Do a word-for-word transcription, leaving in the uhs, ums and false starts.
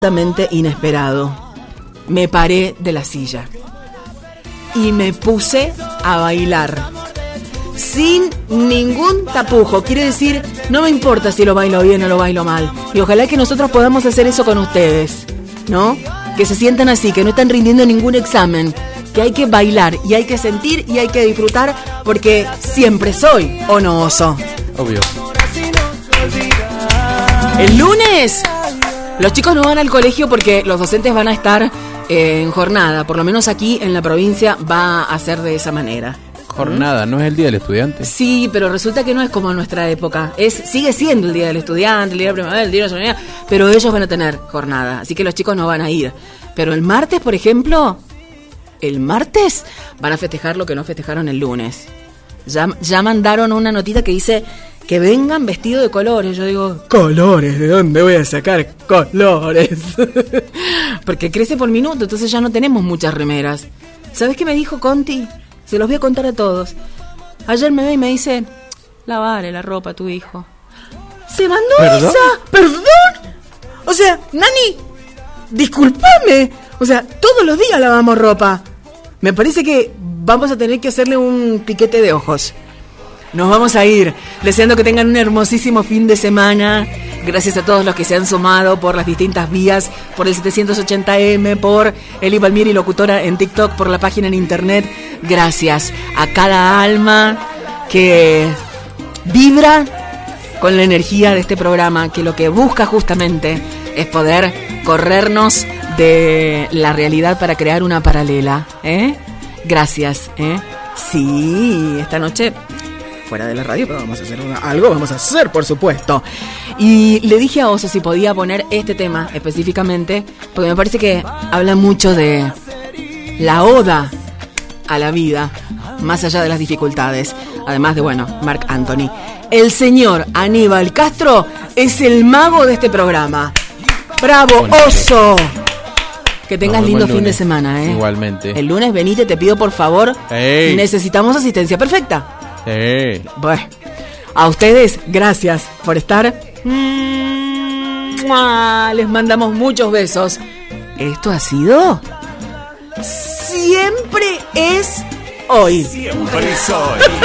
absolutamente inesperado. Me paré de la silla y me puse a bailar sin ningún tapujo. Quiere decir, no me importa si lo bailo bien o lo bailo mal. Y ojalá que nosotros podamos hacer eso con ustedes, ¿no? Que se sientan así, que no están rindiendo ningún examen, que hay que bailar y hay que sentir y hay que disfrutar, porque siempre soy onoso. Obvio. El lunes los chicos no van al colegio porque los docentes van a estar eh, en jornada. Por lo menos aquí en la provincia va a ser de esa manera. Jornada, ¿no es el Día del Estudiante? Sí, pero resulta que no es como en nuestra época. Es, sigue siendo el Día del Estudiante, el Día de la Primavera, el Día de la Soberanía, pero ellos van a tener jornada, así que los chicos no van a ir. Pero el martes, por ejemplo, el martes van a festejar lo que no festejaron el lunes. Ya, ya mandaron una notita que dice que vengan vestidos de colores. Yo digo, ¿colores? ¿De dónde voy a sacar colores? Porque crece por minuto, entonces ya no tenemos muchas remeras. ¿Sabes qué me dijo Conti? Se los voy a contar a todos. Ayer me ve y me dice, lavale la ropa a tu hijo. ¿Se mandó ¿Perdón? esa? ¿Perdón? O sea, Nani, discúlpame. O sea, todos los días lavamos ropa. Me parece que vamos a tener que hacerle un piquete de ojos. Nos vamos a ir, deseando que tengan un hermosísimo fin de semana. Gracias a todos los que se han sumado por las distintas vías, por el setecientos ochenta eme, por Eli Palmieri Locutora en TikTok, por la página en internet. Gracias a cada alma que vibra con la energía de este programa, que lo que busca justamente es poder corrernos de la realidad para crear una paralela, ¿eh? Gracias, ¿eh? Sí, esta noche fuera de la radio, pero vamos a hacer una, algo, vamos a hacer, por supuesto. Y le dije a Oso si podía poner este tema específicamente, porque me parece que habla mucho de la oda a la vida, más allá de las dificultades. Además de, bueno, Marc Anthony. El señor Aníbal Castro es el mago de este programa. ¡Bravo, Oso! Que tengas lindo fin de semana, ¿eh? Igualmente. El lunes venite, te pido por favor. Ey. Necesitamos asistencia perfecta. Sí. Bueno, a ustedes, gracias por estar. Les mandamos muchos besos. Esto ha sido Siempre es Hoy. Siempre soy.